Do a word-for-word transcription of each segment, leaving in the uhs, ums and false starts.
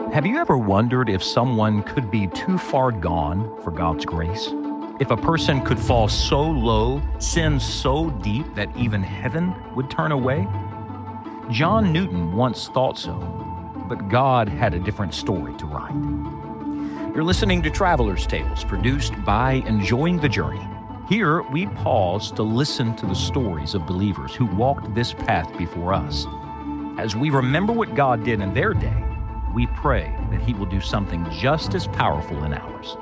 Have you ever wondered if someone could be too far gone for God's grace? If a person could fall so low, sin so deep that even heaven would turn away? John Newton once thought so, but God had a different story to write. You're listening to Traveler's Tales, produced by Enjoying the Journey. Here, we pause to listen to the stories of believers who walked this path before us. As we remember what God did in their day, we pray that He will do something just as powerful in ours.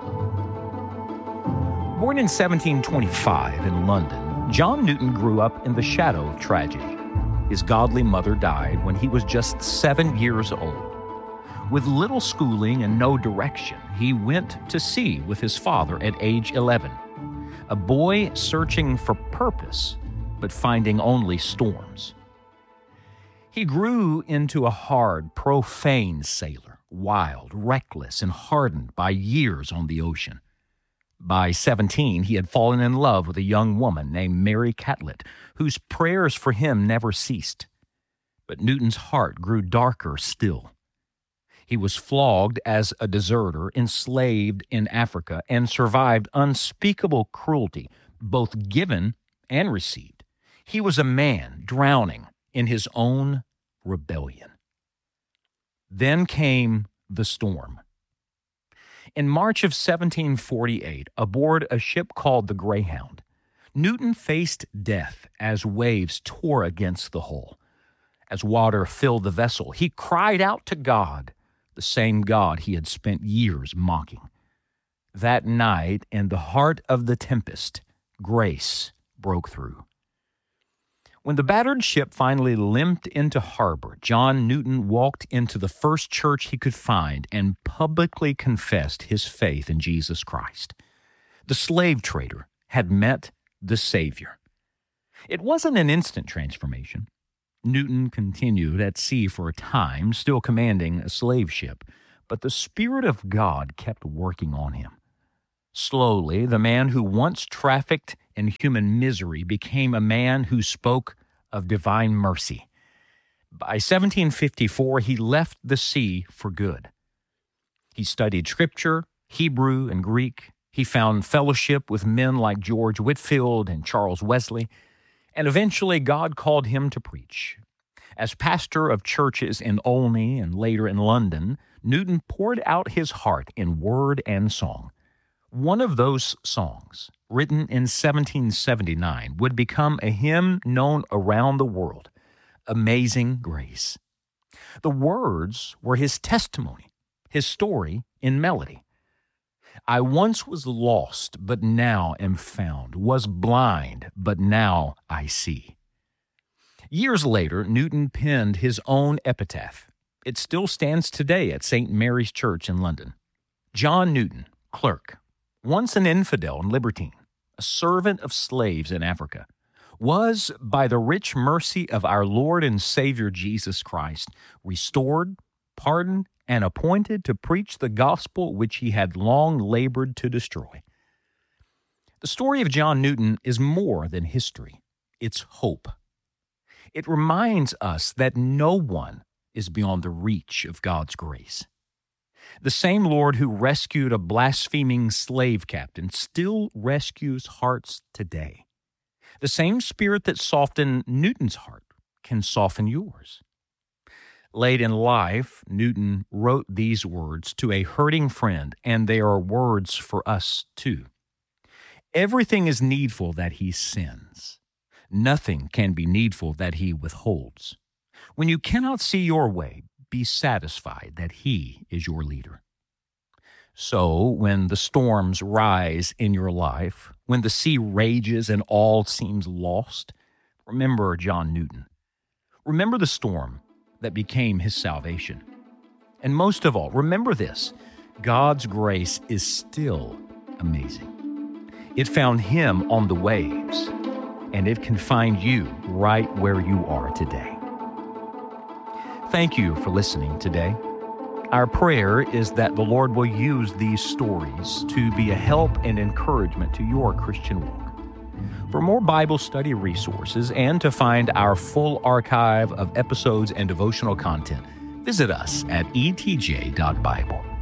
Born in seventeen twenty-five in London, John Newton grew up in the shadow of tragedy. His godly mother died when he was just seven years old. With little schooling and no direction, he went to sea with his father at age eleven. A boy searching for purpose, but finding only storms. He grew into a hard, profane sailor, wild, reckless, and hardened by years on the ocean. By seventeen, he had fallen in love with a young woman named Mary Catlett, whose prayers for him never ceased. But Newton's heart grew darker still. He was flogged as a deserter, enslaved in Africa, and survived unspeakable cruelty, both given and received. He was a man drowning in his own rebellion. Then came the storm. In March of seventeen forty-eight, aboard a ship called the Greyhound, Newton faced death as waves tore against the hull. As water filled the vessel, he cried out to God, the same God he had spent years mocking. That night, in the heart of the tempest, grace broke through. When the battered ship finally limped into harbor, John Newton walked into the first church he could find and publicly confessed his faith in Jesus Christ. The slave trader had met the Savior. It wasn't an instant transformation. Newton continued at sea for a time, still commanding a slave ship, but the Spirit of God kept working on him. Slowly, the man who once trafficked in human misery became a man who spoke of divine mercy. By seventeen fifty-four, he left the sea for good. He studied Scripture, Hebrew, and Greek. He found fellowship with men like George Whitefield and Charles Wesley, and eventually God called him to preach. As pastor of churches in Olney and later in London, Newton poured out his heart in word and song. One of those songs, written in seventeen seventy-nine, would become a hymn known around the world, Amazing Grace. The words were his testimony, his story in melody. I once was lost, but now am found, was blind, but now I see. Years later, Newton penned his own epitaph. It still stands today at Saint Mary's Church in London. John Newton, clerk, once an infidel and libertine, a servant of slaves in Africa, was, by the rich mercy of our Lord and Savior Jesus Christ, restored, pardoned, and appointed to preach the gospel which he had long labored to destroy. The story of John Newton is more than history. It's hope. It reminds us that no one is beyond the reach of God's grace. The same Lord who rescued a blaspheming slave captain still rescues hearts today. The same Spirit that softened Newton's heart can soften yours. Late in life, Newton wrote these words to a hurting friend, and they are words for us too. Everything is needful that he sends. Nothing can be needful that he withholds. When you cannot see your way, be satisfied that he is your leader. So, when the storms rise in your life, when the sea rages and all seems lost, remember John Newton. Remember the storm that became his salvation. And most of all, remember this: God's grace is still amazing. It found him on the waves, and it can find you right where you are today. Thank you for listening today. Our prayer is that the Lord will use these stories to be a help and encouragement to your Christian walk. For more Bible study resources and to find our full archive of episodes and devotional content, Visit us at e t j dot bible.